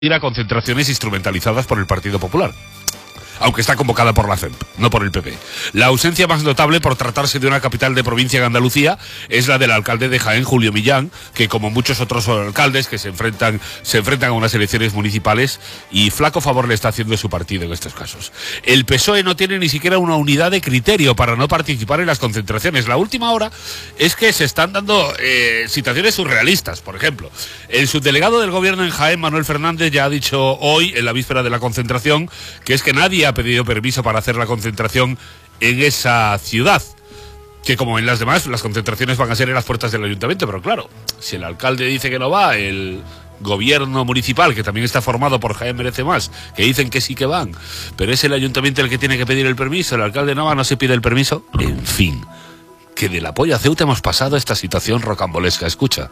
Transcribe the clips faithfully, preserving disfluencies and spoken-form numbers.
ir a concentraciones instrumentalizadas por el Partido Popular, aunque está convocada por la C E M P, no por el P P. La ausencia más notable, por tratarse de una capital de provincia de Andalucía, es la del alcalde de Jaén, Julio Millán, que como muchos otros alcaldes que se enfrentan se enfrentan a unas elecciones municipales, y flaco favor le está haciendo su partido en estos casos. El P S O E no tiene ni siquiera una unidad de criterio para no participar en las concentraciones. La última hora es que se están dando eh, situaciones surrealistas. Por ejemplo, el subdelegado del gobierno en Jaén, Manuel Fernández, ya ha dicho hoy, en la víspera de la concentración, que es que nadie ha pedido permiso para hacer la concentración en esa ciudad, que como en las demás, las concentraciones van a ser en las puertas del ayuntamiento. Pero claro, si el alcalde dice que no va, el gobierno municipal, que también está formado por Jaén Merece Más, que dicen que sí que van, pero es el ayuntamiento el que tiene que pedir el permiso, el alcalde no va, no se pide el permiso. En fin, que del apoyo a Ceuta hemos pasado a esta situación rocambolesca. Escucha.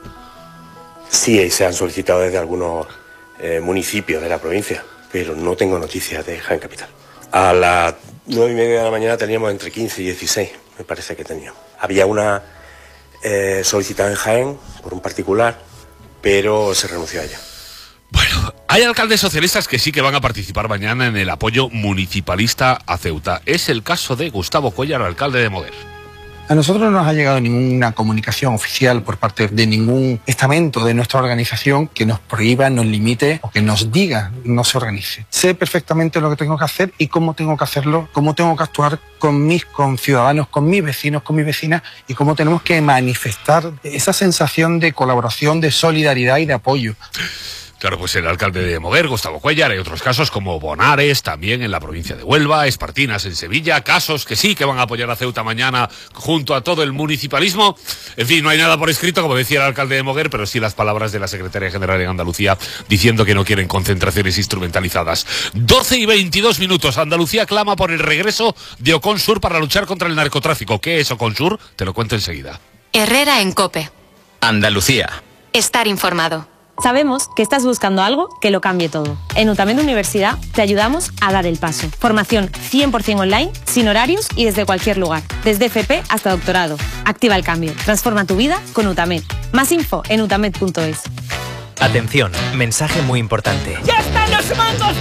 Sí, se han solicitado desde algunos eh, municipios de la provincia, pero no tengo noticias de Jaén Capital. A las nueve y media de la mañana teníamos entre quince y dieciséis, me parece que teníamos. Había una eh, solicitada en Jaén por un particular, pero se renunció a ella. Bueno, hay alcaldes socialistas que sí que van a participar mañana en el apoyo municipalista a Ceuta. Es el caso de Gustavo Cuéllar, alcalde de Moguer. A nosotros no nos ha llegado ninguna comunicación oficial por parte de ningún estamento de nuestra organización que nos prohíba, nos limite o que nos diga no se organice. Sé perfectamente lo que tengo que hacer y cómo tengo que hacerlo, cómo tengo que actuar con mis conciudadanos, con mis vecinos, con mis vecinas, y cómo tenemos que manifestar esa sensación de colaboración, de solidaridad y de apoyo. Claro, pues el alcalde de Moguer, Gustavo Cuéllar, hay otros casos como Bonares, también en la provincia de Huelva, Espartinas en Sevilla, casos que sí que van a apoyar a Ceuta mañana junto a todo el municipalismo. En fin, no hay nada por escrito, como decía el alcalde de Moguer, pero sí las palabras de la secretaria general en Andalucía diciendo que no quieren concentraciones instrumentalizadas. doce y veintidós minutos, Andalucía clama por el regreso de Oconsur para luchar contra el narcotráfico. ¿Qué es Oconsur? Te lo cuento enseguida. Herrera en COPE. Andalucía. Estar informado. Sabemos que estás buscando algo que lo cambie todo. En UTAMED Universidad te ayudamos a dar el paso. Formación cien por cien online, sin horarios y desde cualquier lugar. Desde F P hasta doctorado. Activa el cambio. Transforma tu vida con UTAMED. Más info en utamed punto es. Atención, mensaje muy importante. ¡Ya están los mangos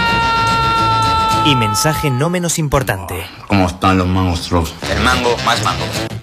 Troll! Y mensaje no menos importante. ¿Cómo están los mangos Troll? El mango más mango.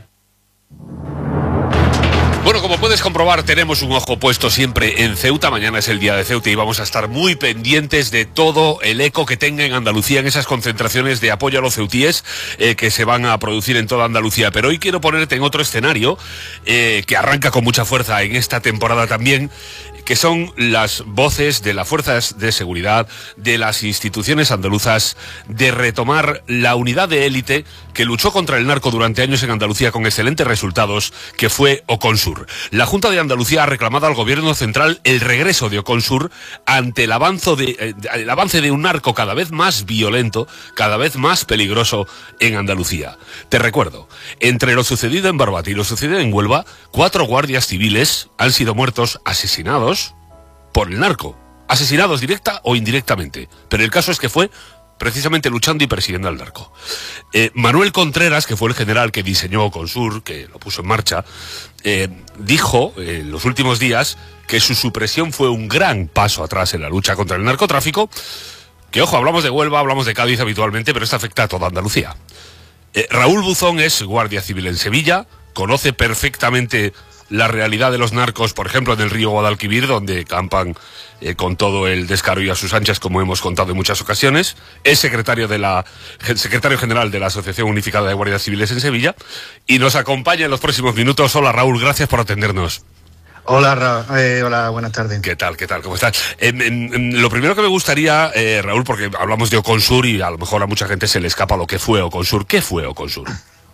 Bueno, como puedes comprobar, tenemos un ojo puesto siempre en Ceuta. Mañana es el día de Ceuta y vamos a estar muy pendientes de todo el eco que tenga en Andalucía en esas concentraciones de apoyo a los ceutíes eh, que se van a producir en toda Andalucía. Pero hoy quiero ponerte en otro escenario eh, que arranca con mucha fuerza en esta temporada también, que son las voces de las fuerzas de seguridad, de las instituciones andaluzas, de retomar la unidad de élite que luchó contra el narco durante años en Andalucía con excelentes resultados, que fue Oconsur. La Junta de Andalucía ha reclamado al gobierno central el regreso de Oconsur ante el avance de, eh, el avance de un narco cada vez más violento, cada vez más peligroso en Andalucía. Te recuerdo, entre lo sucedido en Barbate y lo sucedido en Huelva, cuatro guardias civiles han sido muertos, asesinados, por el narco, asesinados directa o indirectamente, pero el caso es que fue precisamente luchando y persiguiendo al narco. Eh, Manuel Contreras, que fue el general que diseñó Oconsur, que lo puso en marcha, eh, dijo eh, en los últimos días que su supresión fue un gran paso atrás en la lucha contra el narcotráfico, que ojo, hablamos de Huelva, hablamos de Cádiz habitualmente, pero esto afecta a toda Andalucía. Eh, Raúl Buzón es guardia civil en Sevilla, conoce perfectamente la realidad de los narcos, por ejemplo, en el río Guadalquivir, donde campan eh, con todo el descaro y a sus anchas, como hemos contado en muchas ocasiones. Es secretario de la secretario general de la Asociación Unificada de Guardias Civiles en Sevilla y nos acompaña en los próximos minutos. Hola, Raúl, gracias por atendernos. Hola, Ra eh, hola, buenas tardes. ¿Qué tal? ¿Qué tal? ¿Cómo estás? Eh, eh, eh, lo primero que me gustaría, eh, Raúl, porque hablamos de Oconsur y a lo mejor a mucha gente se le escapa lo que fue Oconsur. ¿Qué fue Oconsur?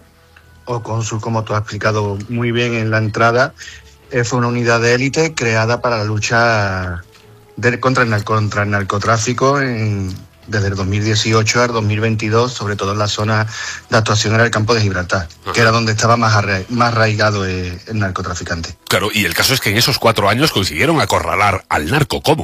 Oconsur, como tú has explicado muy bien en la entrada, eh, fue una unidad de élite creada para la lucha de, contra, el, contra el narcotráfico en, desde el dos mil dieciocho al dos mil veintidós, sobre todo en la zona de actuación era el campo de Gibraltar, Ajá. que era donde estaba más, arra más arraigado eh, el narcotraficante. Claro, y el caso es que en esos cuatro años consiguieron acorralar al narco. ¿Cómo?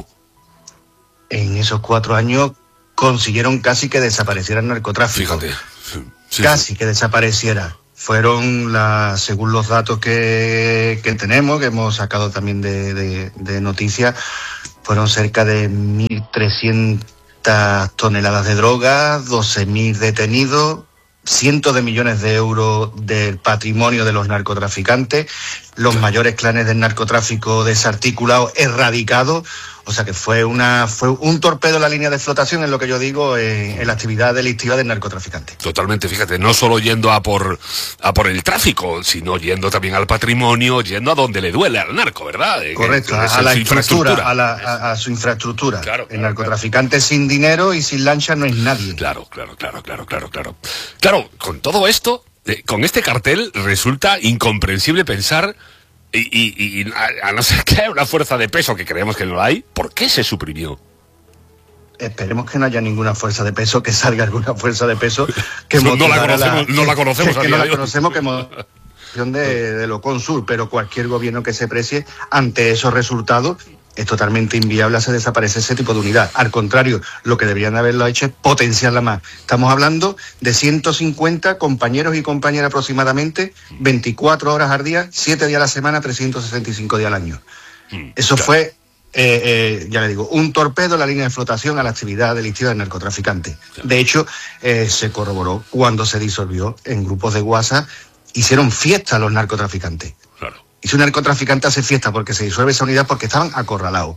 En esos cuatro años consiguieron casi que desapareciera el narcotráfico. Fíjate. Sí, sí, casi sí. que desapareciera. Fueron, las, según los datos que, que tenemos, que hemos sacado también de, de, de noticias, fueron cerca de mil trescientas toneladas de droga, doce mil detenidos, cientos de millones de euros del patrimonio de los narcotraficantes, los mayores clanes del narcotráfico desarticulados, erradicados. O sea que fue una fue un torpedo en la línea de flotación, en lo que yo digo, en, en la actividad delictiva del narcotraficante. Totalmente, fíjate, no solo yendo a por a por el tráfico, sino yendo también al patrimonio, yendo a donde le duele al narco, ¿verdad? Correcto, en, en, a, a la infraestructura, infraestructura. A, la, a, a su infraestructura. Claro, claro, el narcotraficante claro. sin dinero y sin lancha no es nadie. Claro, claro, claro, claro, claro, claro. Claro, con todo esto, eh, con este cartel resulta incomprensible pensar. Y, y, y a, a no ser que haya una fuerza de peso, que creemos que no la hay, ¿por qué se suprimió? Esperemos que no haya ninguna fuerza de peso, que salga alguna fuerza de peso que no, no la conocemos, la, no la conocemos, que, que no la conocemos que de, de lo cónsul, pero cualquier gobierno que se precie ante esos resultados es totalmente inviable hacer desaparecer ese tipo de unidad. Al contrario, lo que deberían haberlo hecho es potenciarla más. Estamos hablando de ciento cincuenta compañeros y compañeras aproximadamente, veinticuatro horas al día, siete días a la semana, trescientos sesenta y cinco días al año. Eso fue, eh, eh, ya le digo, un torpedo en la línea de flotación a la actividad delictiva del narcotraficante. De hecho, eh, se corroboró cuando se disolvió en grupos de WhatsApp, hicieron fiesta los narcotraficantes. Claro. Y si un narcotraficante hace fiesta porque se disuelve esa unidad porque estaban acorralados.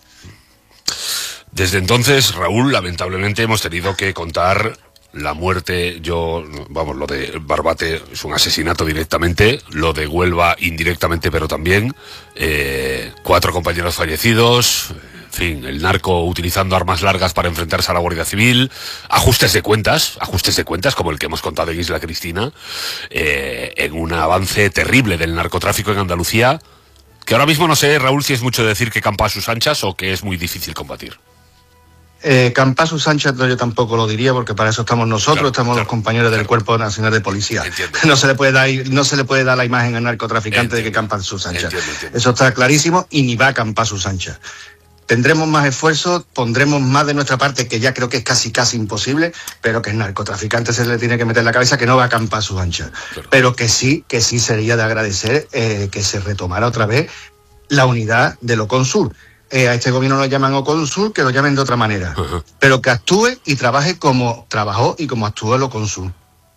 Desde entonces, Raúl, lamentablemente hemos tenido que contar la muerte. Yo, vamos, lo de Barbate es un asesinato directamente, lo de Huelva indirectamente, pero también eh, cuatro compañeros fallecidos. En fin, el narco utilizando armas largas para enfrentarse a la Guardia Civil, ajustes de cuentas, ajustes de cuentas como el que hemos contado en Isla Cristina, eh, en un avance terrible del narcotráfico en Andalucía, que ahora mismo no sé, Raúl, si es mucho decir que campa a sus anchas o que es muy difícil combatir. Eh, campa a sus anchas yo tampoco lo diría, porque para eso estamos nosotros, claro, estamos claro, los compañeros claro. del Cuerpo Nacional de Policía. Entiendo. No se le puede dar, no se le puede dar la imagen al narcotraficante entiendo. de que campa a sus anchas. Entiendo, entiendo. Eso está clarísimo y ni va a campar a sus anchas. Tendremos más esfuerzos, pondremos más de nuestra parte, que ya creo que es casi casi imposible, pero que el narcotraficante se le tiene que meter en la cabeza que no va a acampar a sus anchas. Claro. Pero que sí, que sí sería de agradecer eh, que se retomara otra vez la unidad de lo cónsul. Eh, a este gobierno lo llaman o cónsul, que lo llamen de otra manera. Uh-huh. Pero que actúe y trabaje como trabajó y como actuó lo cónsul.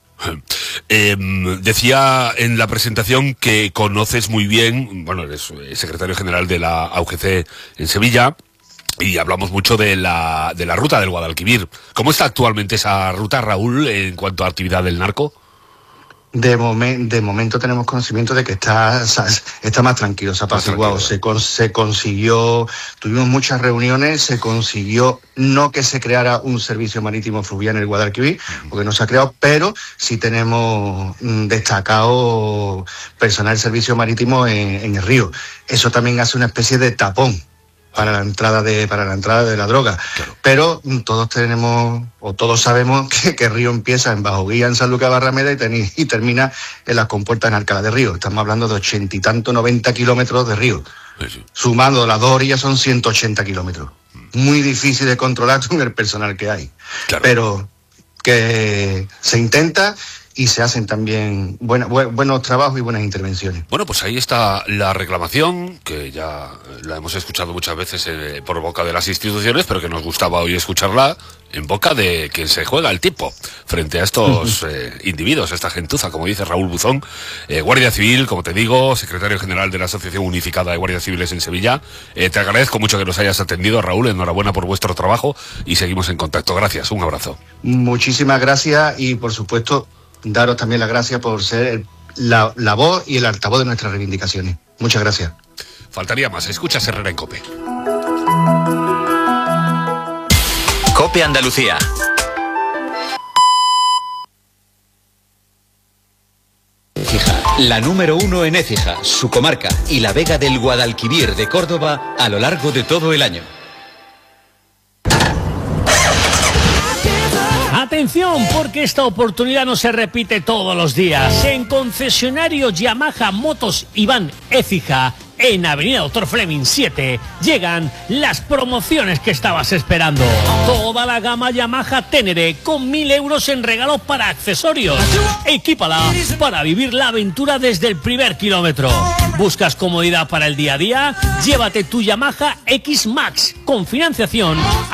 Eh, decía en la presentación que conoces muy bien, bueno, eres secretario general de la A U G C en Sevilla, y hablamos mucho de la, de la ruta del Guadalquivir. ¿Cómo está actualmente esa ruta, Raúl, en cuanto a actividad del narco? De, momen, de momento tenemos conocimiento de que está, está más tranquilo, se ha apaciguado. Se, con, se consiguió, tuvimos muchas reuniones, se consiguió no que se creara un servicio marítimo fluvial en el Guadalquivir, porque no se ha creado, pero sí tenemos destacado personal del servicio marítimo en, en el río. Eso también hace una especie de tapón para la entrada de para la entrada de la droga. Claro. Pero todos tenemos o todos sabemos que, que el río empieza en Bajo Guía, en San Lucas Barrameda y, ten, y termina en las compuertas en Alcalá de Río. Estamos hablando de ochenta y tanto, noventa kilómetros de río. Sí, sí. Sumando las dos orillas son ciento ochenta kilómetros. Mm. Muy difícil de controlar con el personal que hay. Claro. Pero que se intenta y se hacen también buena, bu buenos trabajos y buenas intervenciones. Bueno, pues ahí está la reclamación, que ya la hemos escuchado muchas veces eh, por boca de las instituciones, pero que nos gustaba hoy escucharla en boca de quien se juega el tipo frente a estos eh, individuos, esta gentuza, como dice Raúl Buzón, eh, Guardia Civil, como te digo, secretario general de la Asociación Unificada de Guardias Civiles en Sevilla. Eh, te agradezco mucho que nos hayas atendido, Raúl, enhorabuena por vuestro trabajo y seguimos en contacto. Gracias, un abrazo. Muchísimas gracias y, por supuesto, daros también las gracias por ser el, la, la voz y el altavoz de nuestras reivindicaciones. Muchas gracias. Faltaría más. Escucha Herrera en COPE. COPE Andalucía. Écija, la número uno en Écija, su comarca y la Vega del Guadalquivir de Córdoba a lo largo de todo el año. Atención, porque esta oportunidad no se repite todos los días. En concesionario Yamaha Motos Iván Écija, en Avenida Doctor Fleming siete, llegan las promociones que estabas esperando. Toda la gama Yamaha Ténere con mil euros en regalos para accesorios. Equípala para vivir la aventura desde el primer kilómetro. ¿Buscas comodidad para el día a día? Llévate tu Yamaha X Max con financiación